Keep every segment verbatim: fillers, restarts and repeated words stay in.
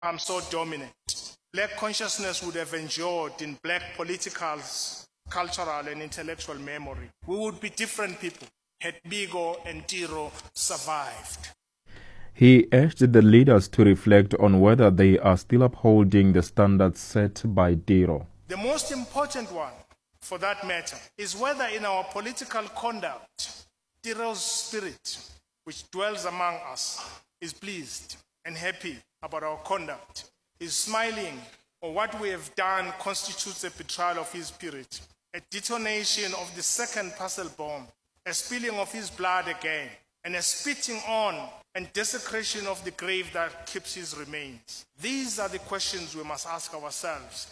um, so dominant. Black consciousness would have endured in black political, cultural, and intellectual memory. We would be different people had Biko and Tiro survived. He urged the leaders to reflect on whether they are still upholding the standards set by Tiro. The most important one, for that matter, is whether in our political conduct, Tiro's spirit, which dwells among us, is pleased and happy about our conduct, is smiling, or what we have done constitutes a betrayal of his spirit, a detonation of the second parcel bomb, a spilling of his blood again, and a spitting on and desecration of the grave that keeps his remains. These are the questions we must ask ourselves.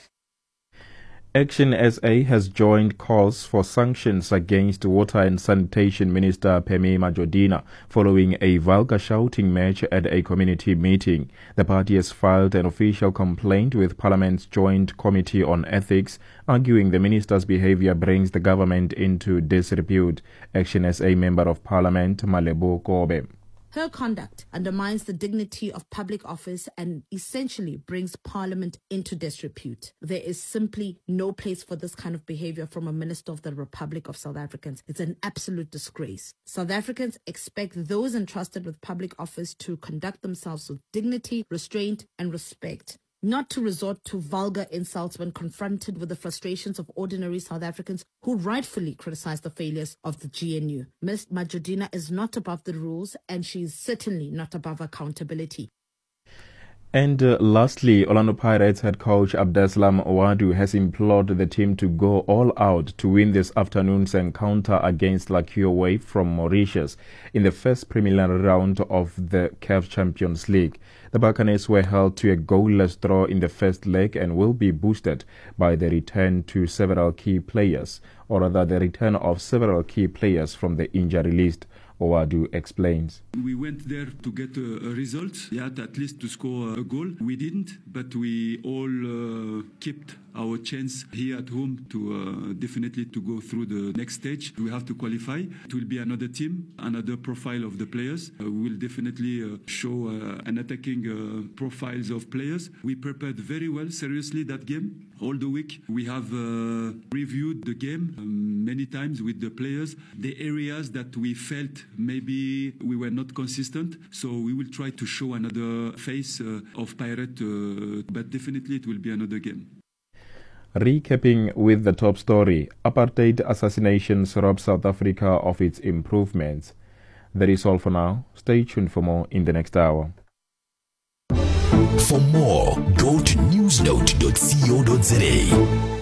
Action S A has joined calls for sanctions against Water and Sanitation Minister Pheme Majodina following a vulgar shouting match at a community meeting. The party has filed an official complaint with Parliament's Joint Committee on Ethics, arguing the minister's behavior brings the government into disrepute. Action S A Member of Parliament Malebo Kobe. Her conduct undermines the dignity of public office and essentially brings Parliament into disrepute. There is simply no place for this kind of behavior from a Minister of the Republic of South Africans. It's an absolute disgrace. South Africans expect those entrusted with public office to conduct themselves with dignity, restraint, and respect, not to resort to vulgar insults when confronted with the frustrations of ordinary South Africans who rightfully criticize the failures of the G N U. Miz Majodina is not above the rules, and she is certainly not above accountability. And uh, lastly, Orlando Pirates head coach Abdeslam Ouaddou has implored the team to go all out to win this afternoon's encounter against Lakio Wave from Mauritius in the first preliminary round of the C A F Champions League. The Buccaneers were held to a goalless draw in the first leg and will be boosted by the return to several key players, or rather the return of several key players from the injury list. Ouaddou explains. We went there to get a, a result, yeah, at least to score a goal. We didn't, but we all uh, kept our chance here at home to uh, definitely to go through the next stage. We have to qualify. It will be another team, another profile of the players. Uh, we will definitely uh, show uh, an attacking uh, profiles of players. We prepared very well, seriously, that game. All the week we have uh, reviewed the game um, many times with the players, the areas that we felt maybe we were not consistent. So we will try to show another face uh, of Pirate, uh, but definitely it will be another game. Recapping with the top story, apartheid assassinations rob South Africa of its improvements. That is all for now. Stay tuned for more in the next hour. For more, go to newsnote dot co dot za.